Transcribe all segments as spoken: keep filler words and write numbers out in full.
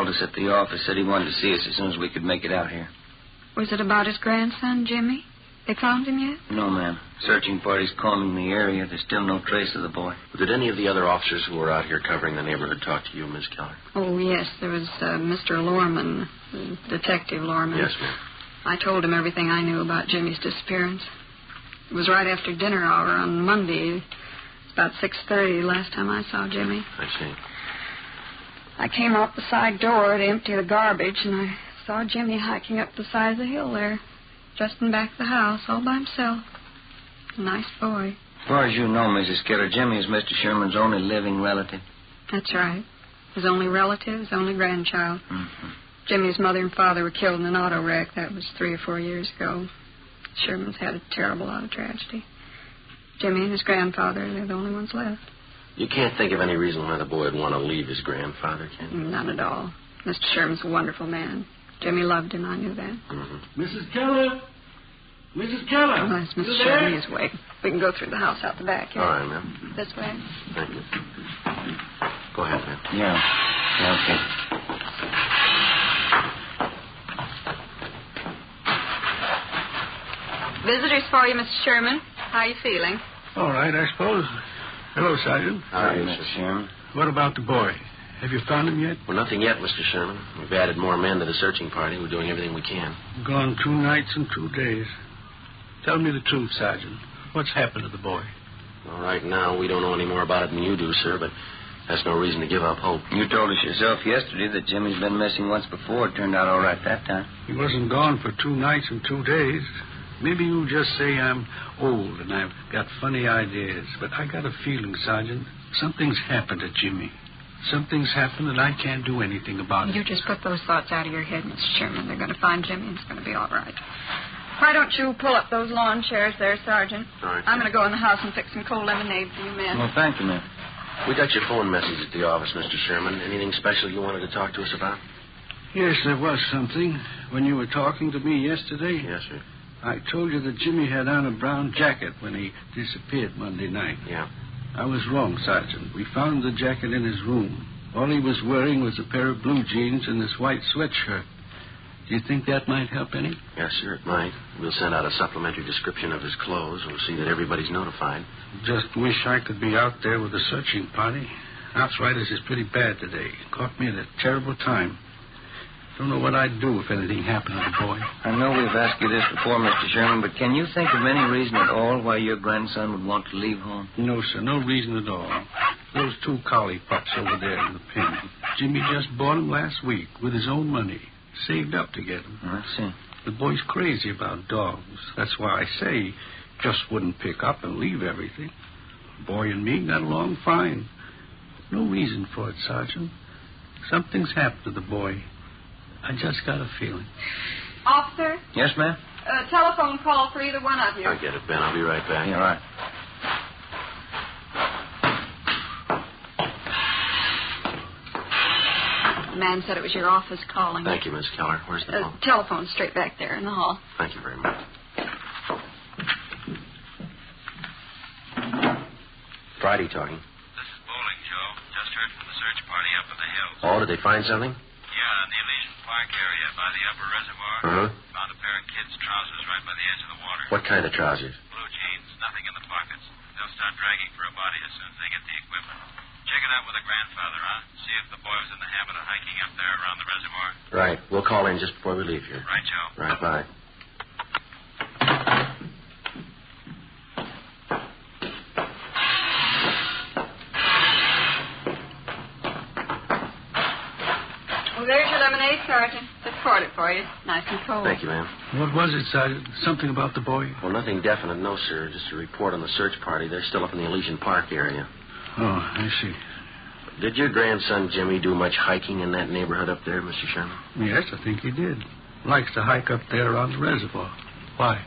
called us at the office, said he wanted to see us as soon as we could make it out here. Was it about his grandson, Jimmy? They found him yet? No, ma'am. Searching party's combing the area. There's still no trace of the boy. Did any of the other officers who were out here covering the neighborhood talk to you, Miss Keller? Oh, yes. There was uh, Mister Lorman, Detective Lorman. Yes, ma'am. I told him everything I knew about Jimmy's disappearance. It was right after dinner hour on Monday. It's about six thirty last time I saw Jimmy. I see. I came out the side door to empty the garbage, and I saw Jimmy hiking up the side of the hill there, just in back of the house, all by himself. A nice boy. As far as you know, Missus Keller, Jimmy is Mister Sherman's only living relative. That's right. His only relative, his only grandchild. Mm-hmm. Jimmy's mother and father were killed in an auto wreck. That was three or four years ago. Sherman's had a terrible lot of tragedy. Jimmy and his grandfather, they're the only ones left. You can't think of any reason why the boy would want to leave his grandfather, can you? None at all. Mister Sherman's a wonderful man. Jimmy loved him, I knew that. Mm-hmm. Missus Keller? Missus Keller? Oh, that's Mister Sherman. He's awake. We can go through the house out the back here. All right, ma'am. This way. Thank you. Go ahead, ma'am. Yeah. Yeah, okay. Visitors for you, Mister Sherman. How are you feeling? All right, I suppose. Hello, Sergeant. Hi, Mister Mister Sherman. What about the boy? Have you found him yet? Well, nothing yet, Mister Sherman. We've added more men to the searching party. We're doing everything we can. Gone two nights and two days. Tell me the truth, Sergeant. What's happened to the boy? Well, right now, we don't know any more about it than you do, sir, but that's no reason to give up hope. You told us yourself yesterday that Jimmy's been missing once before. It turned out all right that time. He wasn't gone for two nights and two days. Maybe you just say I'm old and I've got funny ideas, but I got a feeling, Sergeant, something's happened to Jimmy. Something's happened and I can't do anything about it. You just put those thoughts out of your head, Mister Sherman. They're going to find Jimmy and it's going to be all right. Why don't you pull up those lawn chairs there, Sergeant? All right. I'm going to go in the house and fix some cold lemonade for you men. Well, thank you, ma'am. We got your phone message at the office, Mister Sherman. Anything special you wanted to talk to us about? Yes, there was something. When you were talking to me yesterday, Yes, sir. I told you that Jimmy had on a brown jacket when he disappeared Monday night. Yeah. I was wrong, Sergeant. We found the jacket in his room. All he was wearing was a pair of blue jeans and this white sweatshirt. Do you think that might help any? Yes, sir, it might. We'll send out a supplementary description of his clothes. We'll see that everybody's notified. Just wish I could be out there with the searching party. Arthritis is pretty bad today. Caught me at a terrible time. Don't know what I'd do if anything happened to the boy. I know we've asked you this before, Mister Sherman, but can you think of any reason at all why your grandson would want to leave home? No, sir, no reason at all. Those two collie pups over there in the pen. Jimmy just bought them last week with his own money. Saved up to get them. I see. The boy's crazy about dogs. That's why I say just wouldn't pick up and leave everything. The boy and me got along fine. No reason for it, Sergeant. Something's happened to the boy. I just got a feeling. Officer? Yes, ma'am? A telephone call for either one of you. I'll get it, Ben. I'll be right back. Yeah, all right. The man said it was your office calling. Thank you, Miss Keller. Where's the Uh, phone? telephone straight back there in the hall. Thank you very much. Friday talking. This is Bowling, Joe. Just heard from the search party up in the hills. Oh, did they find something? Yeah, in the Elysian Park area by the upper reservoir. Uh-huh. Found a pair of kids' trousers right by the edge of the water. What kind of trousers? Blue jeans, nothing in the pockets. They'll start dragging for a body as soon as they get the equipment. Check it out with the grandfather, huh? See if the boy was in the habit of hiking up there around the reservoir. Right. We'll call in just before we leave here. Right, Joe. Right, bye. Well, there's your lemonade, Sergeant. Just poured it for you. Nice and cold. Thank you, ma'am. What was it, Sergeant? Something about the boy? Well, nothing definite, no, sir. Just a report on the search party. They're still up in the Elysian Park area. Oh, I see. Did your grandson, Jimmy, do much hiking in that neighborhood up there, Mister Sherman? Yes, I think he did. Likes to hike up there around the reservoir. Why?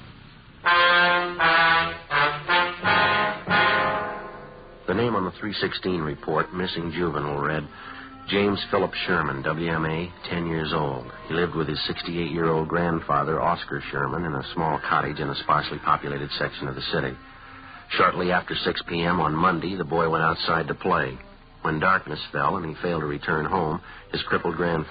The name on the three sixteen report, missing juvenile, read James Philip Sherman, W M A, ten years old. He lived with his sixty-eight-year-old grandfather, Oscar Sherman, in a small cottage in a sparsely populated section of the city. Shortly after six p.m. on Monday, the boy went outside to play. When darkness fell and he failed to return home, his crippled grandfather